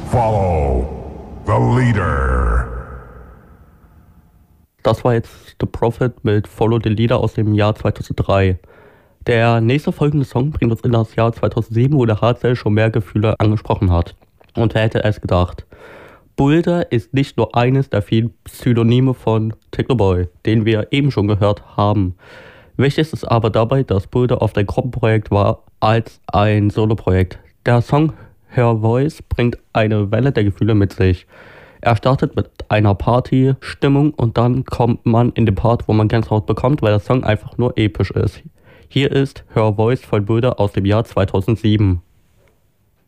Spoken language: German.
Follow the leader. Das war jetzt The Prophet mit Follow the Leader aus dem Jahr 2003. Der nächste folgende Song bringt uns in das Jahr 2007, wo der Hardstyle schon mehr Gefühle angesprochen hat. Und wer hätte es gedacht? Boulder ist nicht nur eines der vielen Pseudonyme von Technoboy, den wir eben schon gehört haben. Wichtig ist aber dabei, dass Boulder oft ein Gruppenprojekt war als ein Soloprojekt. Der Song Her Voice bringt eine Welle der Gefühle mit sich. Er startet mit einer Party-Stimmung und dann kommt man in den Part, wo man Gänsehaut bekommt, weil der Song einfach nur episch ist. Hier ist Her Voice von Boulder aus dem Jahr 2007.